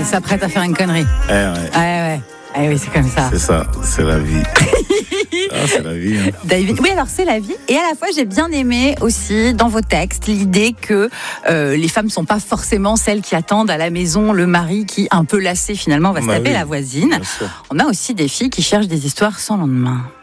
s'apprête à faire une connerie. Ouais. Eh oui, c'est comme ça. C'est ça, c'est la vie. C'est la vie. Hein. David, oui, alors c'est la vie. Et à la fois, j'ai bien aimé aussi dans vos textes l'idée que les femmes ne sont pas forcément celles qui attendent à la maison le mari qui, un peu lassé finalement, va se taper la voisine. On a aussi des filles qui cherchent des histoires sans lendemain.